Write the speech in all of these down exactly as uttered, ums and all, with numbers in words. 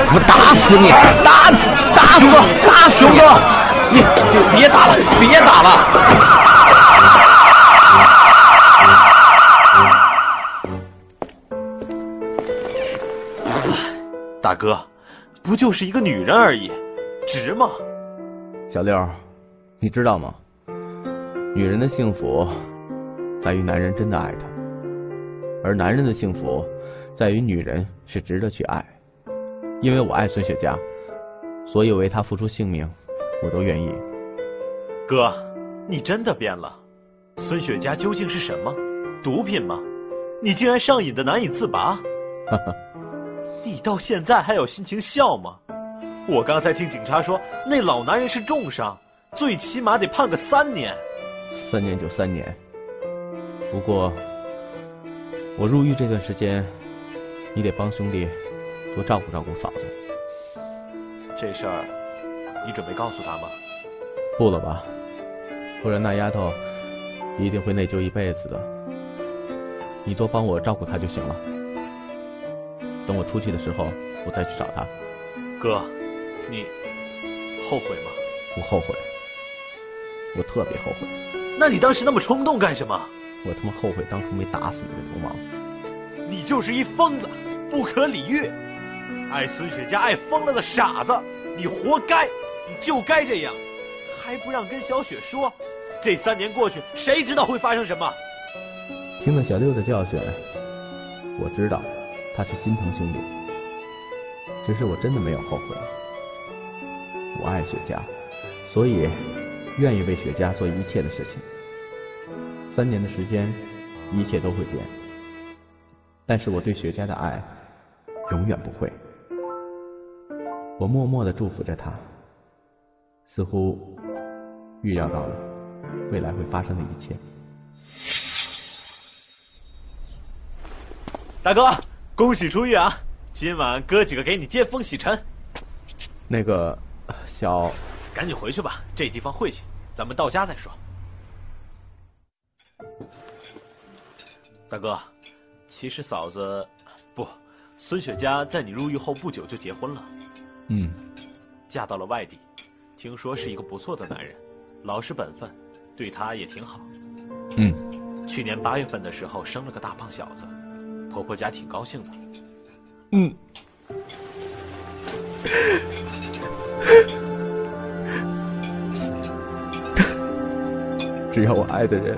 我打死你！打打死我！打死我！你你别打了，别打了！ 大哥，不就是一个女人而已，值吗？ 小六，你知道吗？女人的幸福在于男人真的爱她，而男人的幸福在于女人是值得去爱。因为我爱孙雪佳，所以为她付出性命，我都愿意。 哥，你真的变了。孙雪佳究竟是什么？毒品吗？你竟然上瘾的难以自拔。 哈哈。 你到现在还有心情笑吗？我刚才听警察说，那老男人是重伤，最起码得判个三年。 三年就三年。不过，我入狱这段时间，你得帮兄弟多照顾照顾嫂子。 这事儿，你准备告诉他吗？ 不了吧，不然那丫头一定会内疚一辈子的。你多帮我照顾她就行了。等我出去的时候，我再去找他。 哥，你后悔吗？ 不后悔，我特别后悔。 那你当时那么冲动干什么？ 我他妈后悔当初没打死你个流氓。 你就是一疯子，不可理喻，爱孙雪佳爱疯了的傻子，你活该，你就该这样，还不让跟小雪说？这三年过去，谁知道会发生什么？ 听了小六的教训，我知道。他是心疼兄弟，只是我真的没有后悔。我爱雪佳，所以愿意为雪佳做一切的事情。三年的时间，一切都会变，但是我对雪佳的爱永远不会。我默默地祝福着她，似乎预料到了未来会发生的一切。 大哥，恭喜出狱啊！今晚哥几个给你接风洗尘。 那个小， 赶紧回去吧，这地方晦气，咱们到家再说。大哥，其实嫂子不，孙雪佳在你入狱后不久就结婚了。 嗯， 嫁到了外地，听说是一个不错的男人，老实本分，对她也挺好。 嗯， 去年八月份的时候生了个大胖小子。婆婆家挺高兴的。 嗯。只要我爱的人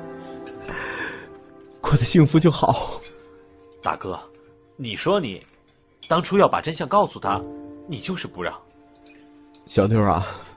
过得幸福就好。 大哥，你说你当初要把真相告诉他，你就是不让。 小妞啊，